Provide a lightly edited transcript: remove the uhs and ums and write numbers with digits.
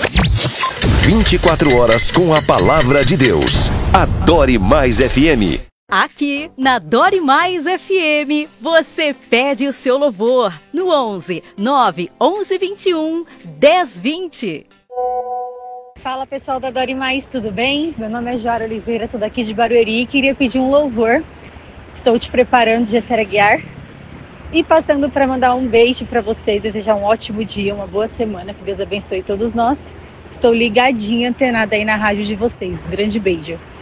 24 horas com a palavra de Deus. Adore Mais FM. Aqui na Adore Mais FM, você pede o seu louvor no 11 9 11 21 10 20. Fala pessoal da Adore Mais, tudo bem? Meu nome é Joara Oliveira, sou daqui de Barueri e queria pedir um louvor. Estou te preparando de Jessera Guiar e passando para mandar um beijo para vocês, desejar um ótimo dia, uma boa semana, que Deus abençoe todos nós. Estou ligadinha, antenada aí na rádio de vocês. Grande beijo.